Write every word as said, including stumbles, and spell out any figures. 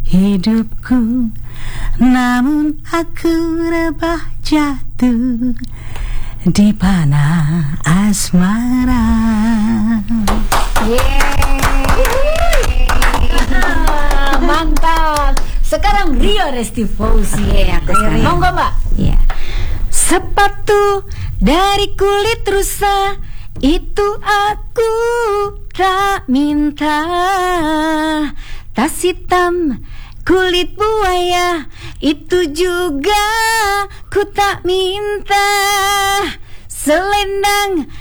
hidupku, namun aku rebah jatuh di panah asmara. Yeah. Mantap. Sekarang Rio Restifauzi. Oke, aku sekarang. Monggo, Mbak. Iya. Sepatu dari kulit rusa itu aku tak minta. Tas hitam kulit buaya itu juga ku tak minta. Selendang